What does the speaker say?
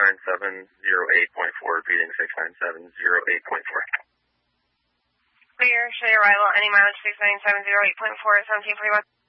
69708.4, repeating 69708.4. Clear, show your arrival, any mileage 69708.4 at 1741.